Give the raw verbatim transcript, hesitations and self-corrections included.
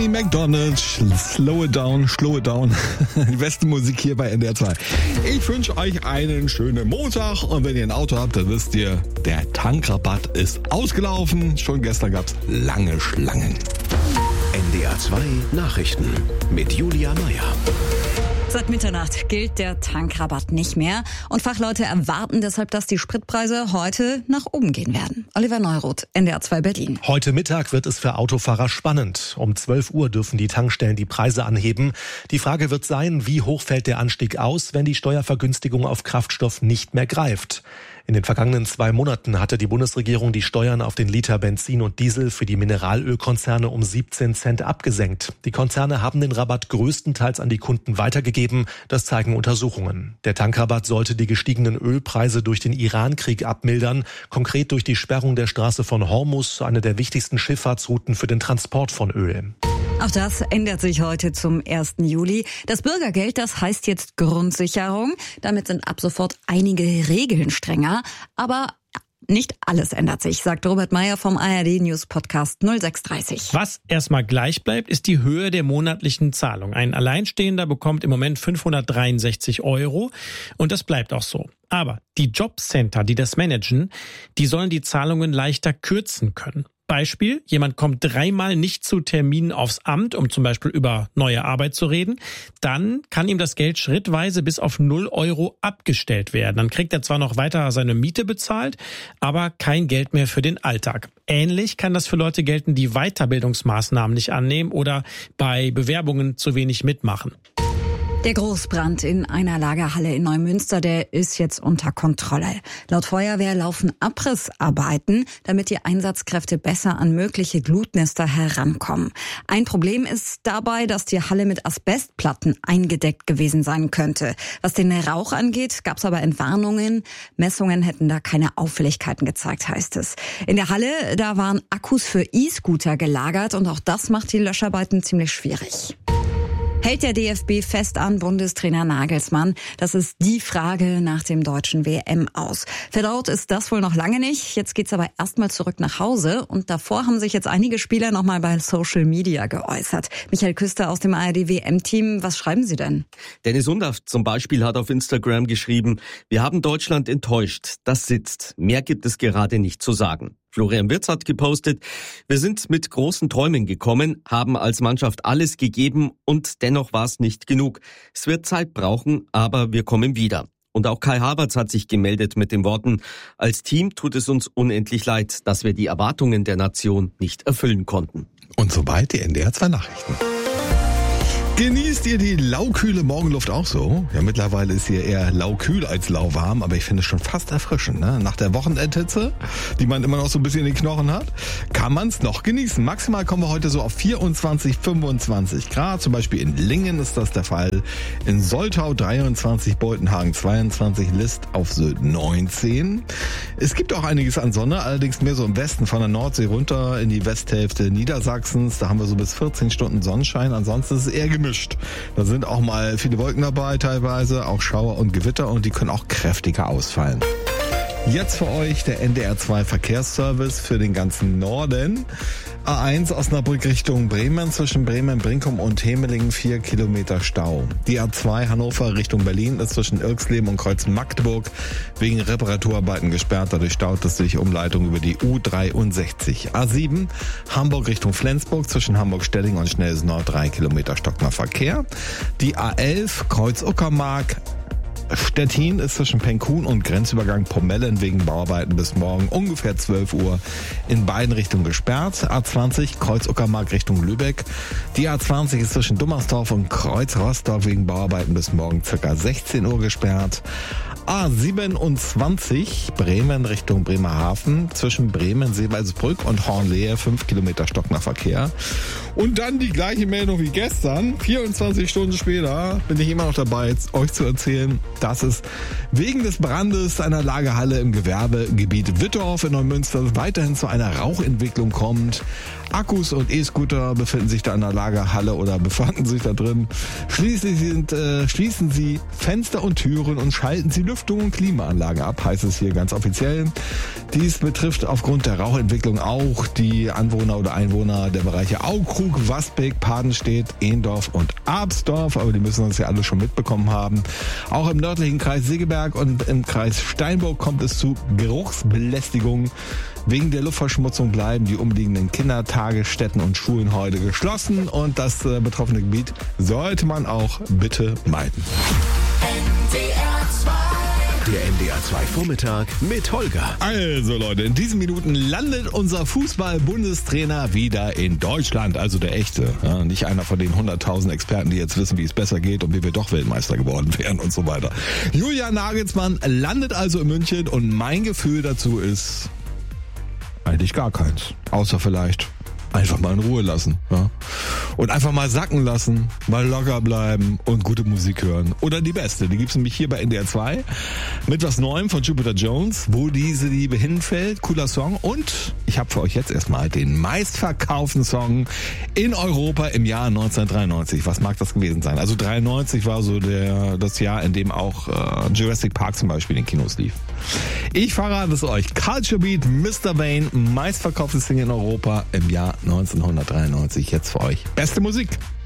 Tony McDonald, Slow It Down, Slow It Down. Die beste Musik hier bei N D R zwei. Ich wünsche euch einen schönen Montag und wenn ihr ein Auto habt, dann wisst ihr, der Tankrabatt ist ausgelaufen. Schon gestern gab es lange Schlangen. N D R zwei Nachrichten mit Julia Meyer. Seit Mitternacht gilt der Tankrabatt nicht mehr und Fachleute erwarten deshalb, dass die Spritpreise heute nach oben gehen werden. Oliver Neuroth, N D R zwei Berlin. Heute Mittag wird es für Autofahrer spannend. Um zwölf Uhr dürfen die Tankstellen die Preise anheben. Die Frage wird sein, wie hoch fällt der Anstieg aus, wenn die Steuervergünstigung auf Kraftstoff nicht mehr greift. In den vergangenen zwei Monaten hatte die Bundesregierung die Steuern auf den Liter Benzin und Diesel für die Mineralölkonzerne um siebzehn Cent abgesenkt. Die Konzerne haben den Rabatt größtenteils an die Kunden weitergegeben. Das zeigen Untersuchungen. Der Tankrabatt sollte die gestiegenen Ölpreise durch den Iran-Krieg abmildern, konkret durch die Sperrung der Straße von Hormuz, eine der wichtigsten Schifffahrtsrouten für den Transport von Öl. Auch das ändert sich heute zum ersten Juli. Das Bürgergeld, das heißt jetzt Grundsicherung. Damit sind ab sofort einige Regeln strenger. Aber nicht alles ändert sich, sagt Robert Meyer vom A R D News Podcast null sechs dreißig. Was erstmal gleich bleibt, ist die Höhe der monatlichen Zahlung. Ein Alleinstehender bekommt im Moment fünfhundertdreiundsechzig Euro und das bleibt auch so. Aber die Jobcenter, die das managen, die sollen die Zahlungen leichter kürzen können. Beispiel, jemand kommt dreimal nicht zu Terminen aufs Amt, um zum Beispiel über neue Arbeit zu reden. Dann kann ihm das Geld schrittweise bis auf null Euro abgestellt werden. Dann kriegt er zwar noch weiter seine Miete bezahlt, aber kein Geld mehr für den Alltag. Ähnlich kann das für Leute gelten, die Weiterbildungsmaßnahmen nicht annehmen oder bei Bewerbungen zu wenig mitmachen. Der Großbrand in einer Lagerhalle in Neumünster, der ist jetzt unter Kontrolle. Laut Feuerwehr laufen Abrissarbeiten, damit die Einsatzkräfte besser an mögliche Glutnester herankommen. Ein Problem ist dabei, dass die Halle mit Asbestplatten eingedeckt gewesen sein könnte. Was den Rauch angeht, gab es aber Entwarnungen. Messungen hätten da keine Auffälligkeiten gezeigt, heißt es. In der Halle, da waren Akkus für E-Scooter gelagert und auch das macht die Löscharbeiten ziemlich schwierig. Hält der D F B fest an Bundestrainer Nagelsmann? Das ist die Frage nach dem deutschen W M-Aus. Verdaut ist das wohl noch lange nicht. Jetzt geht's aber erstmal zurück nach Hause. Und davor haben sich jetzt einige Spieler nochmal bei Social Media geäußert. Michael Küster aus dem A R D W M-Team, was schreiben Sie denn? Dennis Undaff zum Beispiel hat auf Instagram geschrieben, wir haben Deutschland enttäuscht. Das sitzt. Mehr gibt es gerade nicht zu sagen. Florian Wirtz hat gepostet, wir sind mit großen Träumen gekommen, haben als Mannschaft alles gegeben und dennoch war es nicht genug. Es wird Zeit brauchen, aber wir kommen wieder. Und auch Kai Havertz hat sich gemeldet mit den Worten, als Team tut es uns unendlich leid, dass wir die Erwartungen der Nation nicht erfüllen konnten. Und soweit die N D R zwei Nachrichten. Genießt ihr die laukühle Morgenluft auch so? Ja, mittlerweile ist hier eher laukühl als lauwarm, aber ich finde es schon fast erfrischend, ne? Nach der Wochenendhitze, die man immer noch so ein bisschen in den Knochen hat, kann man es noch genießen. Maximal kommen wir heute so auf vierundzwanzig, fünfundzwanzig Grad. Zum Beispiel in Lingen ist das der Fall. In Soltau dreiundzwanzig, Boltenhagen zweiundzwanzig, List auf Sylt neunzehn. Es gibt auch einiges an Sonne, allerdings mehr so im Westen, von der Nordsee runter in die Westhälfte Niedersachsens. Da haben wir so bis vierzehn Stunden Sonnenschein. Ansonsten ist es eher gemischt. Da sind auch mal viele Wolken dabei teilweise, auch Schauer und Gewitter und die können auch kräftiger ausfallen. Jetzt für euch der N D R zwei Verkehrsservice für den ganzen Norden. A eins Osnabrück Richtung Bremen, zwischen Bremen, Brinkum und Hemelingen vier Kilometer Stau. Die A zwei Hannover Richtung Berlin ist zwischen Irxleben und Kreuz Magdeburg wegen Reparaturarbeiten gesperrt. Dadurch staut es sich Umleitung über die U dreiundsechzig. A sieben Hamburg Richtung Flensburg, zwischen Hamburg-Stelling und Schnellsen Nord drei Kilometer stockender Verkehr. Die A elf Kreuz Uckermark Stettin ist zwischen Penkun und Grenzübergang Pomellen wegen Bauarbeiten bis morgen ungefähr zwölf Uhr in beiden Richtungen gesperrt. A zwanzig Kreuz Uckermark Richtung Lübeck. Die A zwanzig ist zwischen Dummersdorf und Kreuz Rostock wegen Bauarbeiten bis morgen ca. sechzehn Uhr gesperrt. A siebenundzwanzig Bremen Richtung Bremerhaven, zwischen Bremen, Seewaldsbrück und Hornlehe fünf Kilometer stockender Verkehr. Und dann die gleiche Meldung wie gestern, vierundzwanzig Stunden später bin ich immer noch dabei, euch zu erzählen, dass es wegen des Brandes einer Lagerhalle im Gewerbegebiet Wittorf in Neumünster weiterhin zu einer Rauchentwicklung kommt. Akkus und E-Scooter befinden sich da in der Lagerhalle oder befanden sich da drin. Schließlich sind, äh, schließen Sie Fenster und Türen und schalten Sie Lüftung und Klimaanlagen ab, heißt es hier ganz offiziell. Dies betrifft aufgrund der Rauchentwicklung auch die Anwohner oder Einwohner der Bereiche Aukrug, Wasbeck, Padenstedt, Ehendorf und Absdorf, aber die müssen das ja alle schon mitbekommen haben. Auch im nördlichen Kreis Segeberg und im Kreis Steinburg kommt es zu Geruchsbelästigung. Wegen der Luftverschmutzung bleiben die umliegenden Kindertagesstätten und Schulen heute geschlossen und das äh, betroffene Gebiet sollte man auch bitte meiden. Der N D R zwei Vormittag mit Holger. Also Leute, in diesen Minuten landet unser Fußball-Bundestrainer wieder in Deutschland, also der echte. Ja, nicht einer von den hunderttausend Experten, die jetzt wissen, wie es besser geht und wie wir doch Weltmeister geworden wären und so weiter. Julian Nagelsmann landet also in München und mein Gefühl dazu ist eigentlich gar keins. Außer vielleicht einfach mal in Ruhe lassen. Ja? Und einfach mal sacken lassen, mal locker bleiben und gute Musik hören. Oder die beste, die gibt's nämlich hier bei N D R zwei mit was Neuem von Jupiter Jones, Wo diese Liebe hinfällt. Cooler Song. Und ich habe für euch jetzt erstmal den meistverkauften Song in Europa im Jahr neunzehnhundertdreiundneunzig. Was mag das gewesen sein? Also dreiundneunzig war so der, das Jahr, in dem auch äh, Jurassic Park zum Beispiel in den Kinos lief. Ich verrate es euch. Culture Beat, Mister Vane, meistverkauftes Single in Europa im Jahr neunzehnhundertdreiundneunzig. Jetzt für euch. Beste Musik.